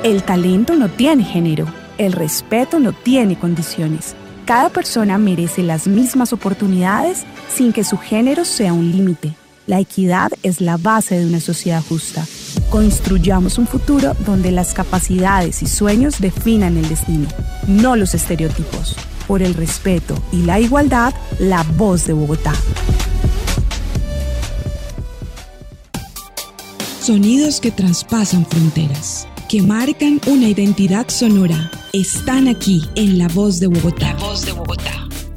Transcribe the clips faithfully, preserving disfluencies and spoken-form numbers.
El talento no tiene género, el respeto no tiene condiciones. Cada persona merece las mismas oportunidades sin que su género sea un límite. La equidad es la base de una sociedad justa. Construyamos un futuro donde las capacidades y sueños definan el destino, no los estereotipos. Por el respeto y la igualdad, la voz de Bogotá. Sonidos que traspasan fronteras, que marcan una identidad sonora, están aquí en La Voz de Bogotá. La Voz de Bogotá.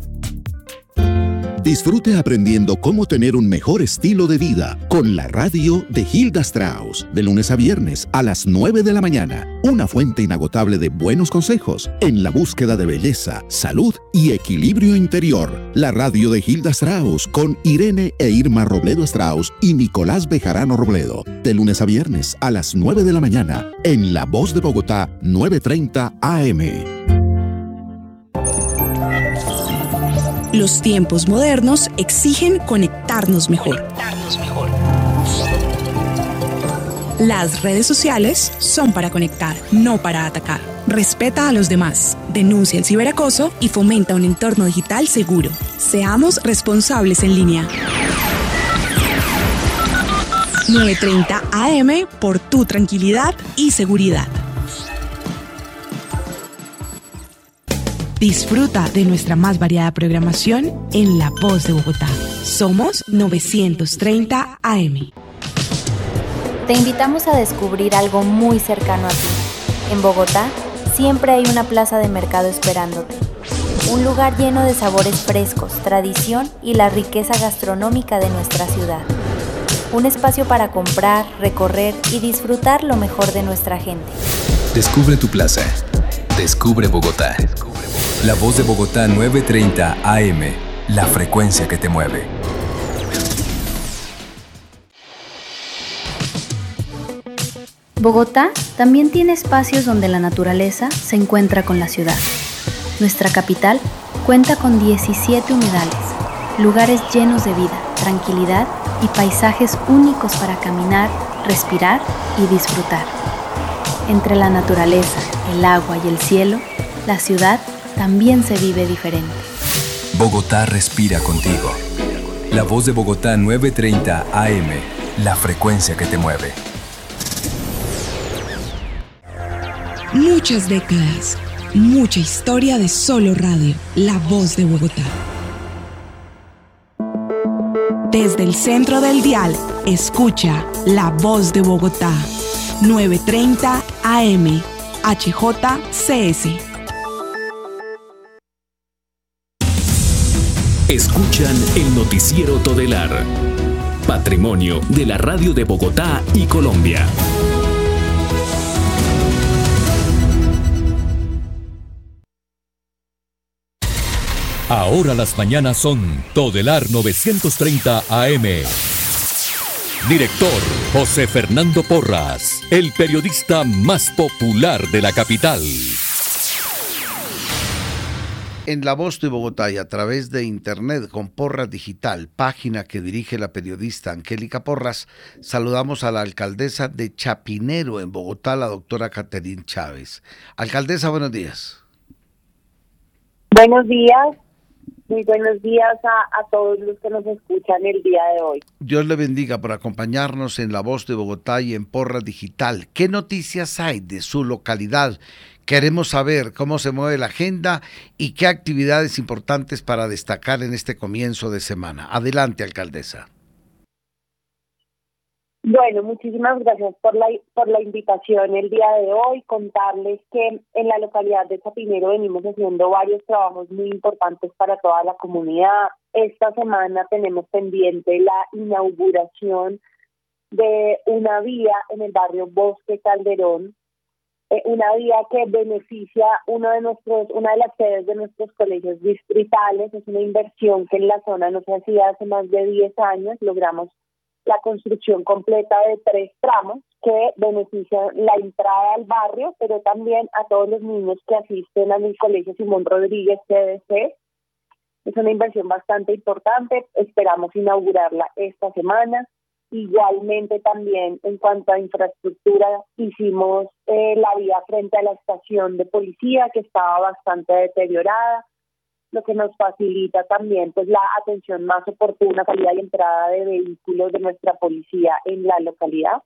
Disfrute aprendiendo cómo tener un mejor estilo de vida con la radio de Hilda Strauss, de lunes a viernes a las nueve de la mañana. Una fuente inagotable de buenos consejos en la búsqueda de belleza, salud y equilibrio interior. La radio de Hilda Strauss con Irene e Irma Robledo Strauss y Nicolás Bejarano Robledo, de lunes a viernes a las nueve de la mañana en La Voz de Bogotá, nueve treinta A M. Los tiempos modernos exigen conectarnos mejor. Conectarnos mejor. Las redes sociales son para conectar, no para atacar. Respeta a los demás, denuncia el ciberacoso y fomenta un entorno digital seguro. Seamos responsables en línea. nueve treinta A M por tu tranquilidad y seguridad. Disfruta de nuestra más variada programación en La Voz de Bogotá. Somos novecientos treinta A M. Te invitamos a descubrir algo muy cercano a ti. En Bogotá siempre hay una plaza de mercado esperándote. Un lugar lleno de sabores frescos, tradición y la riqueza gastronómica de nuestra ciudad. Un espacio para comprar, recorrer y disfrutar lo mejor de nuestra gente. Descubre tu plaza. Descubre Bogotá. La Voz de Bogotá, nueve treinta A M, la frecuencia que te mueve. Bogotá también tiene espacios donde la naturaleza se encuentra con la ciudad. Nuestra capital cuenta con diecisiete humedales, lugares llenos de vida, tranquilidad y paisajes únicos para caminar, respirar y disfrutar. Entre la naturaleza, el agua y el cielo, la ciudad también se vive diferente. Bogotá respira contigo. La Voz de Bogotá, nueve treinta A M, la frecuencia que te mueve. Muchas décadas, mucha historia de solo radio. La Voz de Bogotá. Desde el centro del dial, escucha La Voz de Bogotá. nueve treinta A M, H J C S. Escuchan el noticiero Todelar, patrimonio de la radio de Bogotá y Colombia. Ahora las mañanas son Todelar novecientos treinta A M. Director José Fernando Porras, el periodista más popular de la capital. En La Voz de Bogotá y a través de internet con Porras Digital, página que dirige la periodista Angélica Porras, saludamos a la alcaldesa de Chapinero en Bogotá, la doctora Caterín Chávez. Alcaldesa, buenos días. Buenos días, muy buenos días a, a todos los que nos escuchan el día de hoy. Dios le bendiga por acompañarnos en La Voz de Bogotá y en Porras Digital. ¿Qué noticias hay de su localidad? Queremos saber cómo se mueve la agenda y qué actividades importantes para destacar en este comienzo de semana. Adelante, alcaldesa. Bueno, muchísimas gracias por la por la invitación el día de hoy. Contarles que en la localidad de Chapinero venimos haciendo varios trabajos muy importantes para toda la comunidad. Esta semana tenemos pendiente la inauguración de una vía en el barrio Bosque Calderón, eh, una vía que beneficia uno de nuestros, una de las sedes de nuestros colegios distritales. Es una inversión que en la zona no se hacía hace más de diez años. Logramos la construcción completa de tres tramos que benefician la entrada al barrio, pero también a todos los niños que asisten al Colegio Simón Rodríguez C D C. Es una inversión bastante importante, esperamos inaugurarla esta semana. Igualmente también en cuanto a infraestructura, hicimos eh, la vía frente a la estación de policía que estaba bastante deteriorada, lo que nos facilita también pues la atención más oportuna, salida y entrada de vehículos de nuestra policía en la localidad.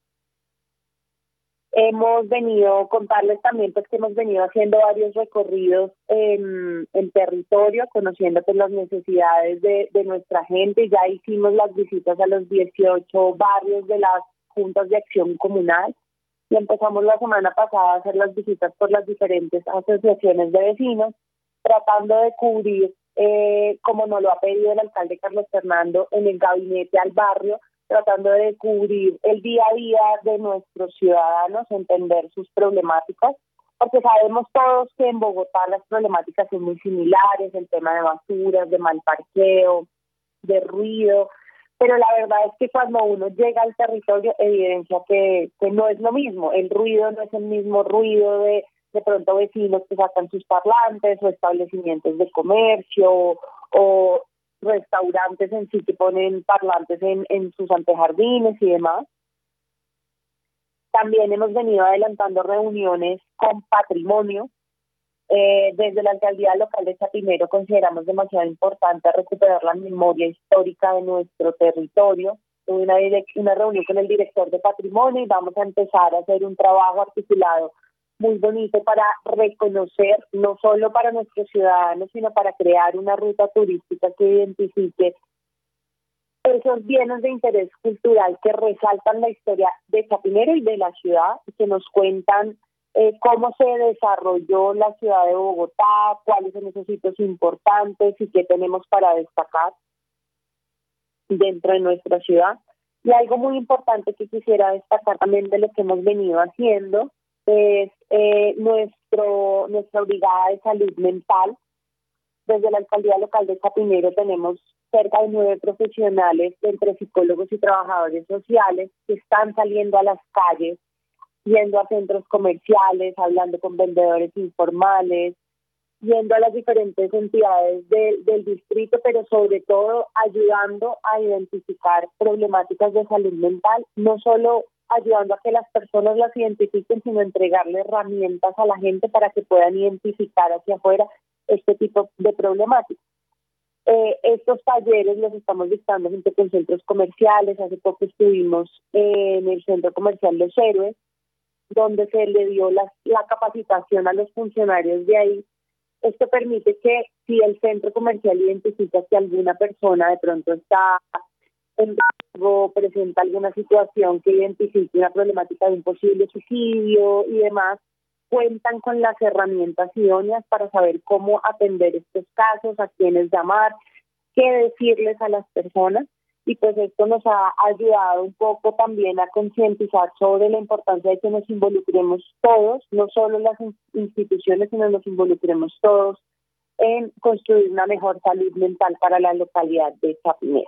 Hemos venido, contarles también pues que hemos venido haciendo varios recorridos en, en territorio, conociendo pues las necesidades de, de nuestra gente. Ya hicimos las visitas a los dieciocho barrios de las juntas de acción comunal y empezamos la semana pasada a hacer las visitas por las diferentes asociaciones de vecinos, tratando de cubrir, eh, como nos lo ha pedido el alcalde Carlos Fernando, en el gabinete al barrio, tratando de cubrir el día a día de nuestros ciudadanos, entender sus problemáticas, porque sabemos todos que en Bogotá las problemáticas son muy similares, el tema de basuras, de mal parqueo, de ruido, pero la verdad es que cuando uno llega al territorio evidencia que, que no es lo mismo, el ruido no es el mismo ruido de de pronto vecinos que sacan sus parlantes o establecimientos de comercio o restaurantes en sí que ponen parlantes en, en sus antejardines y demás. También hemos venido adelantando reuniones con patrimonio. Eh, desde la alcaldía local de Chapinero consideramos demasiado importante recuperar la memoria histórica de nuestro territorio. Tuve una, una reunión con el director de patrimonio y vamos a empezar a hacer un trabajo articulado muy bonito para reconocer, no solo para nuestros ciudadanos, sino para crear una ruta turística que identifique esos bienes de interés cultural que resaltan la historia de Chapinero y de la ciudad, y que nos cuentan eh, cómo se desarrolló la ciudad de Bogotá, cuáles son esos sitios importantes y qué tenemos para destacar dentro de nuestra ciudad. Y algo muy importante que quisiera destacar también de lo que hemos venido haciendo es eh, nuestro nuestra brigada de salud mental. Desde la alcaldía local de Chapinero tenemos cerca de nueve profesionales entre psicólogos y trabajadores sociales que están saliendo a las calles, yendo a centros comerciales, hablando con vendedores informales, yendo a las diferentes entidades de, del distrito, pero sobre todo ayudando a identificar problemáticas de salud mental, no solo ayudando a que las personas las identifiquen, sino entregarle herramientas a la gente para que puedan identificar hacia afuera este tipo de problemáticas. Eh, estos talleres los estamos dictando junto con centros comerciales. Hace poco estuvimos eh, en el Centro Comercial Los Héroes, donde se le dio la, la capacitación a los funcionarios de ahí. Esto permite que si el centro comercial identifica que alguna persona de pronto está en riesgo, presenta alguna situación que identifique una problemática de un posible suicidio y demás, cuentan con las herramientas idóneas para saber cómo atender estos casos, a quiénes llamar, qué decirles a las personas. Y pues esto nos ha ayudado un poco también a concientizar sobre la importancia de que nos involucremos todos, no solo las instituciones, sino nos involucremos todos en construir una mejor salud mental para la localidad de Chapinero.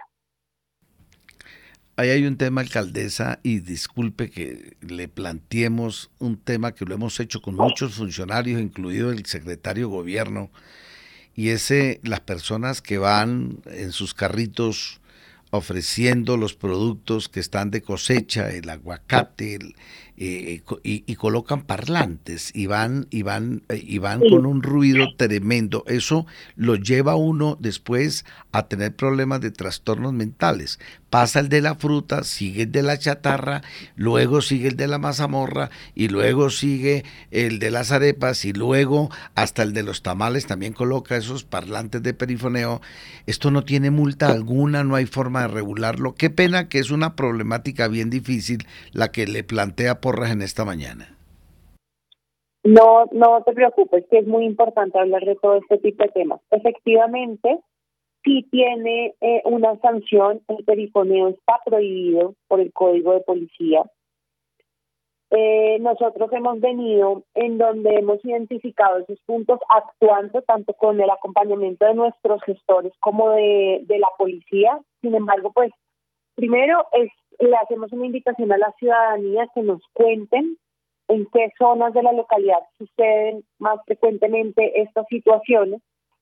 Ahí hay un tema, alcaldesa, y disculpe que le planteemos un tema que lo hemos hecho con muchos funcionarios, incluido el secretario de gobierno, y es eh, las personas que van en sus carritos ofreciendo los productos que están de cosecha, el aguacate, el, eh, y, y colocan parlantes y van y van y van sí. con un ruido tremendo. Eso lo lleva a uno después a tener problemas de trastornos mentales. Pasa el de la fruta, sigue el de la chatarra, luego sigue el de la mazamorra y luego sigue el de las arepas y luego hasta el de los tamales también coloca esos parlantes de perifoneo. Esto no tiene multa alguna, no hay forma de regularlo. Qué pena que es una problemática bien difícil la que le plantea Porras en esta mañana. No, no te preocupes, que es muy importante hablar de todo este tipo de temas. Efectivamente, sí tiene eh, una sanción. El perifoneo está prohibido por el Código de Policía. Eh, nosotros hemos venido en donde hemos identificado esos puntos, actuando tanto con el acompañamiento de nuestros gestores como de, de la policía. Sin embargo, pues primero es le hacemos una invitación a la ciudadanía que nos cuenten en qué zonas de la localidad suceden más frecuentemente estas situaciones,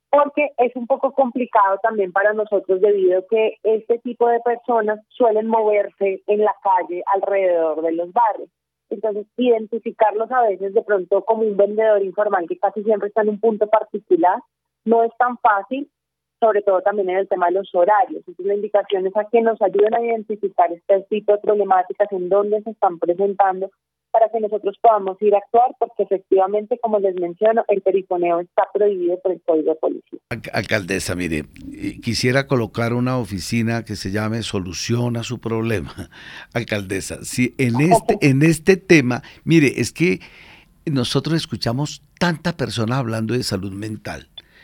porque es un poco complicado también para nosotros debido a que este tipo de personas suelen moverse en la calle alrededor de los barrios. Entonces, identificarlos a veces de pronto como un vendedor informal que casi siempre está en un punto particular no es tan fácil, sobre todo también en el tema de los horarios. Entonces, la invitación es a que nos ayuden a identificar este tipo de problemáticas en dónde se están presentando para que nosotros podamos ir a actuar, porque efectivamente, como les menciono, el perifoneo está prohibido por el Código de Policía. Alcaldesa, mire, quisiera colocar una oficina que se llame Soluciona su problema. Alcaldesa, si en este, en este tema, mire, es que nosotros escuchamos tanta persona hablando de salud mental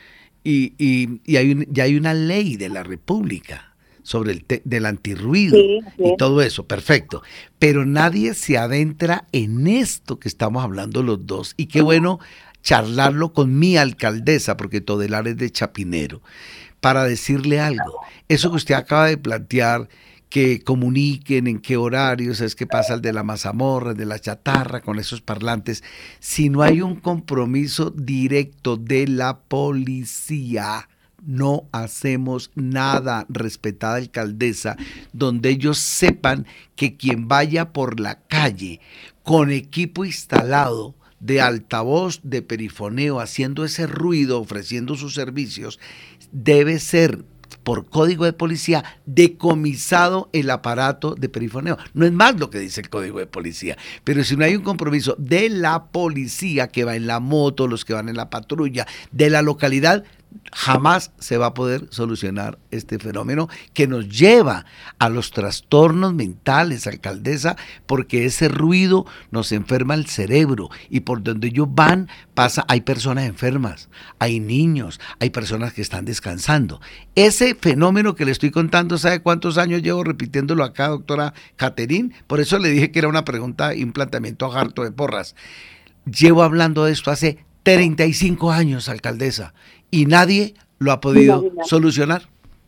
y, y, y hay un, ya hay una ley de la República sobre el te, del antirruido, sí, sí. Y todo eso, perfecto. Pero nadie se adentra en esto que estamos hablando los dos. Y qué bueno charlarlo con mi alcaldesa, porque Todelar es de Chapinero, para decirle algo. Eso que usted acaba de plantear, que comuniquen en qué horarios es que pasa el de la mazamorra, el de la chatarra, con esos parlantes. Si no hay un compromiso directo de la policía, no hacemos nada, respetada alcaldesa, donde ellos sepan que quien vaya por la calle con equipo instalado de altavoz, de perifoneo, haciendo ese ruido, ofreciendo sus servicios, debe ser, por código de policía, decomisado el aparato de perifoneo. No es más lo que dice el código de policía, pero si no hay un compromiso de la policía que va en la moto, los que van en la patrulla, de la localidad, jamás se va a poder solucionar este fenómeno que nos lleva a los trastornos mentales, alcaldesa, porque ese ruido nos enferma el cerebro y por donde ellos van pasa, hay personas enfermas, hay niños, hay personas que están descansando. Ese fenómeno que le estoy contando, ¿sabe cuántos años llevo repitiéndolo acá, doctora Caterín? Por eso le dije que era una pregunta y un planteamiento harto de porras. Llevo hablando de esto hace treinta y cinco años, alcaldesa, y nadie lo ha podido no, no. solucionar.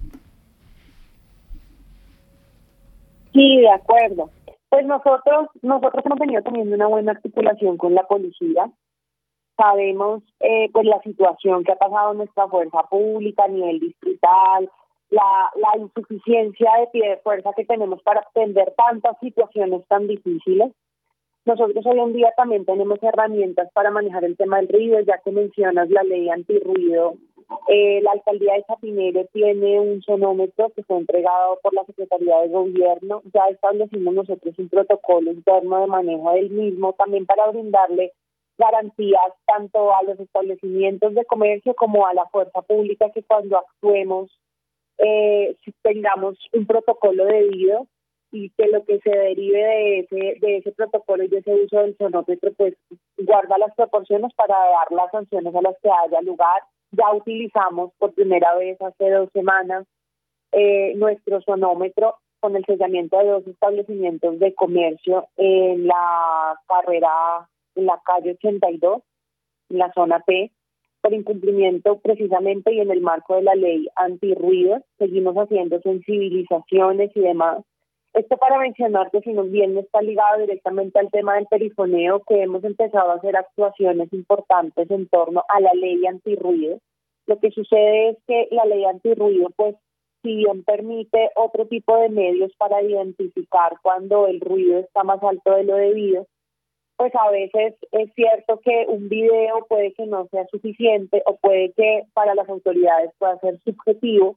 Sí, de acuerdo. Pues nosotros nosotros hemos venido teniendo una buena articulación con la policía. Sabemos eh, pues la situación que ha pasado en nuestra fuerza pública a nivel distrital, la, la insuficiencia de pie de fuerza que tenemos para atender tantas situaciones tan difíciles. Nosotros hoy en día también tenemos herramientas para manejar el tema del ruido, ya que mencionas la ley antirruido. Eh, la alcaldía de Chapinero tiene un sonómetro que fue entregado por la Secretaría de Gobierno. Ya establecimos nosotros un protocolo interno de manejo del mismo, también para brindarle garantías tanto a los establecimientos de comercio como a la fuerza pública, que cuando actuemos eh, tengamos un protocolo debido, y que lo que se derive de ese de ese protocolo y de ese uso del sonómetro pues guarda las proporciones para dar las sanciones a las que haya lugar. Ya utilizamos por primera vez hace dos semanas eh, nuestro sonómetro con el sellamiento de dos establecimientos de comercio en la carrera, en la calle ochenta y dos, en la zona P, por incumplimiento precisamente y en el marco de la ley antirruido. Seguimos haciendo sensibilizaciones y demás. Esto para mencionar que si no bien no está ligado directamente al tema del perifoneo, que hemos empezado a hacer actuaciones importantes en torno a la ley antirruido. Lo que sucede es que la ley antirruido, pues, si bien permite otro tipo de medios para identificar cuando el ruido está más alto de lo debido, pues a veces es cierto que un video puede que no sea suficiente o puede que para las autoridades pueda ser subjetivo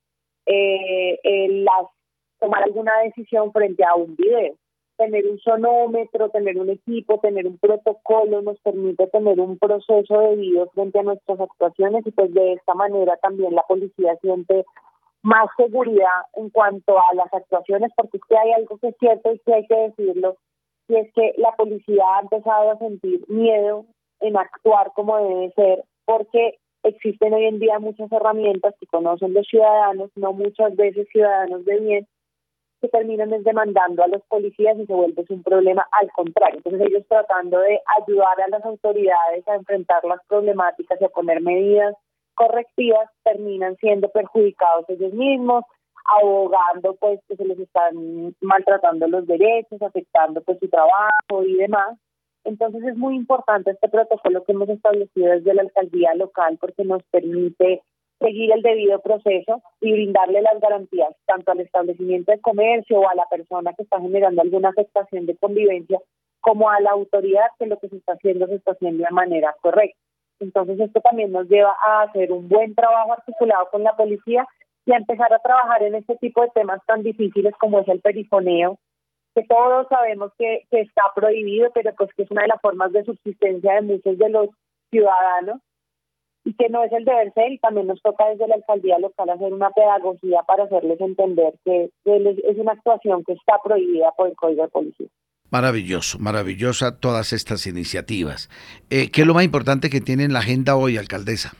eh, eh, las tomar alguna decisión frente a un video. Tener un sonómetro, tener un equipo, tener un protocolo nos permite tener un proceso debido frente a nuestras actuaciones y pues de esta manera también la policía siente más seguridad en cuanto a las actuaciones, porque es que hay algo que es cierto y que hay que decirlo, y es que la policía ha empezado a sentir miedo en actuar como debe ser, porque existen hoy en día muchas herramientas que conocen los ciudadanos, no muchas veces ciudadanos de bien, que terminan demandando a los policías y se vuelve un problema al contrario. Entonces ellos tratando de ayudar a las autoridades a enfrentar las problemáticas y a poner medidas correctivas, terminan siendo perjudicados ellos mismos, abogando pues que se les están maltratando los derechos, afectando pues su trabajo y demás. Entonces es muy importante este protocolo que hemos establecido desde la alcaldía local porque nos permite seguir el debido proceso y brindarle las garantías tanto al establecimiento de comercio o a la persona que está generando alguna afectación de convivencia como a la autoridad que lo que se está haciendo se está haciendo de manera correcta. Entonces esto también nos lleva a hacer un buen trabajo articulado con la policía y a empezar a trabajar en este tipo de temas tan difíciles como es el perifoneo, que todos sabemos que, que está prohibido, pero pues que es una de las formas de subsistencia de muchos de los ciudadanos y que no es el deber ser, y también nos toca desde la alcaldía local hacer una pedagogía para hacerles entender que, que es una actuación que está prohibida por el Código de Policía. Maravilloso, maravillosa todas estas iniciativas. Eh, ¿Qué es lo más importante que tiene en la agenda hoy, alcaldesa?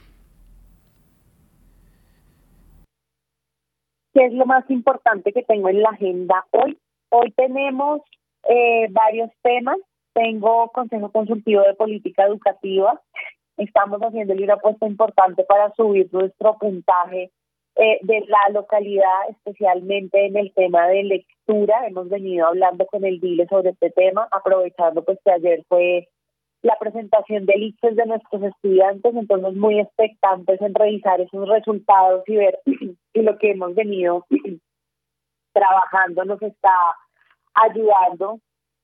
¿Qué es lo más importante que tengo en la agenda hoy? Hoy tenemos eh, varios temas. Tengo Consejo Consultivo de Política Educativa. Estamos haciendo una apuesta importante para subir nuestro puntaje eh, de la localidad, especialmente en el tema de lectura. Hemos venido hablando con el D I L E sobre este tema, aprovechando pues que ayer fue la presentación del I C F E S de nuestros estudiantes, entonces muy expectantes en revisar esos resultados y ver si lo que hemos venido trabajando nos está ayudando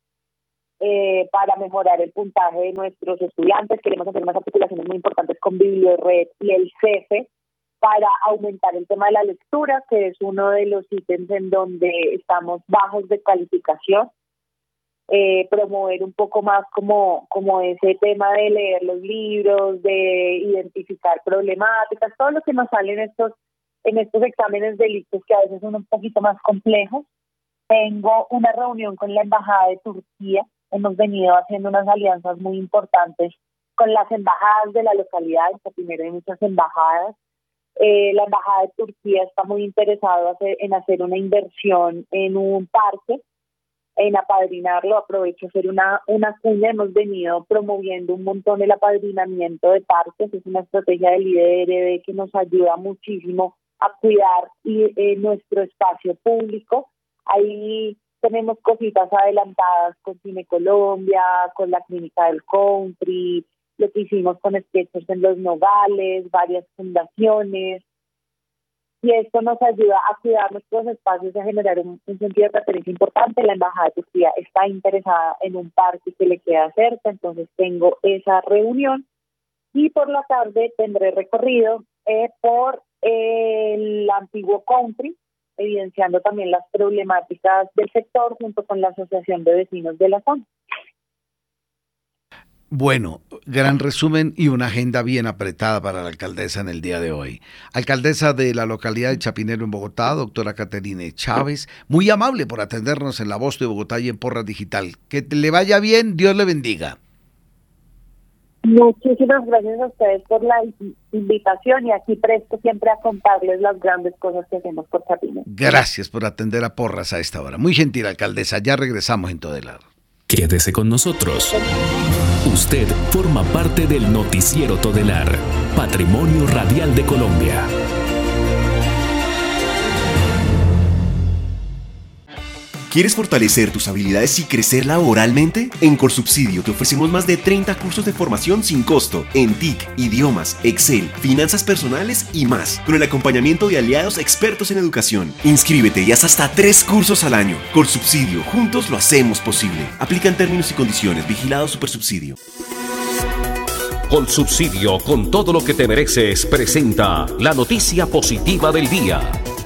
eh, para mejorar el puntaje de nuestros estudiantes. Queremos hacer unas articulaciones muy importantes con Bibliored y el C E F E para aumentar el tema de la lectura, que es uno de los ítems en donde estamos bajos de calificación. Eh, promover un poco más como, como ese tema de leer los libros, de identificar problemáticas, todo lo que nos sale en estos, en estos exámenes de I C F E S que a veces son un poquito más complejos. Tengo una reunión con la Embajada de Turquía. Hemos venido haciendo unas alianzas muy importantes con las embajadas de la localidad. Primero hay muchas embajadas. Eh, la Embajada de Turquía está muy interesada en hacer una inversión en un parque, en apadrinarlo. Aprovecho hacer una, una cuña. Hemos venido promoviendo un montón el apadrinamiento de parques. Es una estrategia del I D R D que nos ayuda muchísimo a cuidar y, eh, nuestro espacio público. Ahí tenemos cositas adelantadas con Cine Colombia, con la Clínica del Country, lo que hicimos con Sketchers en Los Nogales, varias fundaciones. Y esto nos ayuda a cuidar nuestros espacios y a generar un, un sentido de pertenencia importante. La Embajada de Turquía está interesada en un parque que le queda cerca, entonces tengo esa reunión. Y por la tarde tendré recorrido eh, por el antiguo Country, evidenciando también las problemáticas del sector junto con la Asociación de Vecinos de la zona. Bueno, gran resumen y una agenda bien apretada para la alcaldesa en el día de hoy. Alcaldesa de la localidad de Chapinero en Bogotá, doctora Caterine Chávez, muy amable por atendernos en La Voz de Bogotá y en Porras Digital. Que le vaya bien, Dios le bendiga. Muchísimas gracias a ustedes por la invitación y aquí presto siempre a contarles las grandes cosas que hacemos por Chapinero. Gracias por atender a Porras a esta hora. Muy gentil, alcaldesa. Ya regresamos en Todelar. Quédese con nosotros. Usted forma parte del noticiero Todelar, Patrimonio Radial de Colombia. ¿Quieres fortalecer tus habilidades y crecer laboralmente? En Corsubsidio te ofrecemos más de treinta cursos de formación sin costo en T I C, idiomas, Excel, finanzas personales y más, con el acompañamiento de aliados expertos en educación. Inscríbete y haz hasta tres cursos al año. Corsubsidio, juntos lo hacemos posible. Aplican términos y condiciones. Vigilado Supersubsidio. Colsubsidio, con todo lo que te mereces, presenta la noticia positiva del día.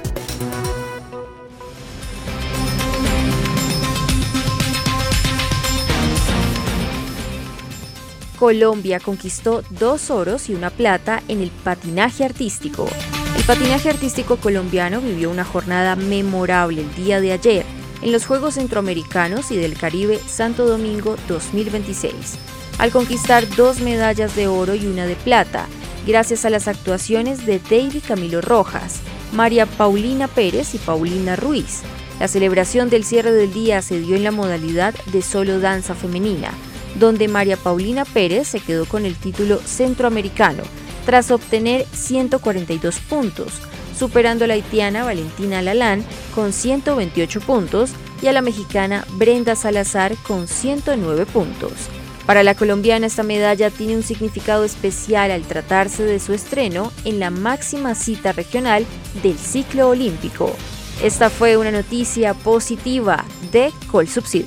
Colombia conquistó dos oros y una plata en el patinaje artístico. El patinaje artístico colombiano vivió una jornada memorable el día de ayer en los Juegos Centroamericanos y del Caribe Santo Domingo dos mil veintiséis, al conquistar dos medallas de oro y una de plata, gracias a las actuaciones de David Camilo Rojas, María Paulina Pérez y Paulina Ruiz. La celebración del cierre del día se dio en la modalidad de solo danza femenina, donde María Paulina Pérez se quedó con el título centroamericano tras obtener ciento cuarenta y dos puntos, superando a la haitiana Valentina Lalán con ciento veintiocho puntos y a la mexicana Brenda Salazar con ciento nueve puntos. Para la colombiana, esta medalla tiene un significado especial al tratarse de su estreno en la máxima cita regional del ciclo olímpico. Esta fue una noticia positiva de Colsubsidio.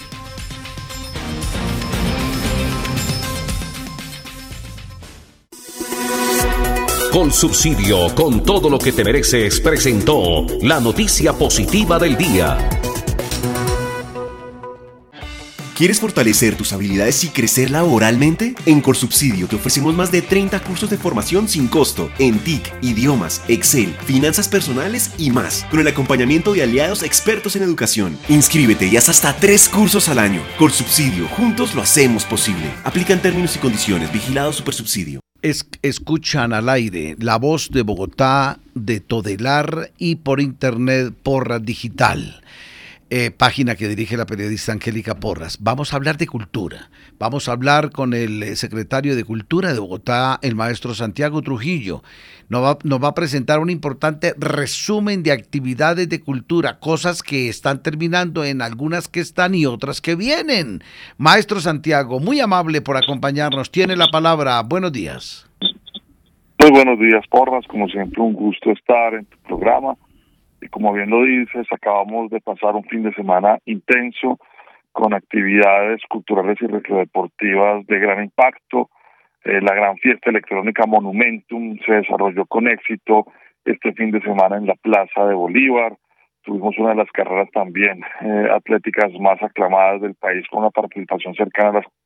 Colsubsidio, con todo lo que te mereces, presentó la noticia positiva del día. ¿Quieres fortalecer tus habilidades y crecer laboralmente? En Colsubsidio te ofrecemos más de treinta cursos de formación sin costo en T I C, idiomas, Excel, finanzas personales y más, con el acompañamiento de aliados expertos en educación. Inscríbete y haz hasta tres cursos al año. Colsubsidio, juntos lo hacemos posible. Aplican términos y condiciones. Vigilado Supersubsidio. Es, escuchan al aire La Voz de Bogotá, de Todelar y por internet Porras Digital. Eh, página que dirige la periodista Angélica Porras. Vamos a hablar de cultura. Vamos a hablar con el secretario de Cultura de Bogotá, el maestro Santiago Trujillo. Nos va, nos va a presentar un importante resumen de actividades de cultura, cosas que están terminando, en algunas que están y otras que vienen. Maestro Santiago, muy amable por acompañarnos. Tiene la palabra. Buenos días. Muy buenos días, Porras. Como siempre, un gusto estar en tu programa. Y como bien lo dices, acabamos de pasar un fin de semana intenso con actividades culturales y recreativas de gran impacto. Eh, la gran fiesta electrónica Monumentum se desarrolló con éxito este fin de semana en la Plaza de Bolívar. Tuvimos una de las carreras también eh, atléticas más aclamadas del país, con una participación cercana a las